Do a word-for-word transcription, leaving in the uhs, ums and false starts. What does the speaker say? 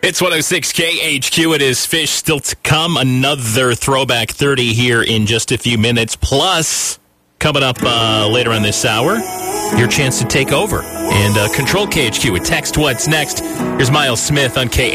It's one oh six K H Q. It is Fish still to come. Another Throwback thirty here in just a few minutes. Plus, coming up uh, later on this hour, your chance to take over and uh, control K H Q with Text What's Next. Here's Miles Smith on K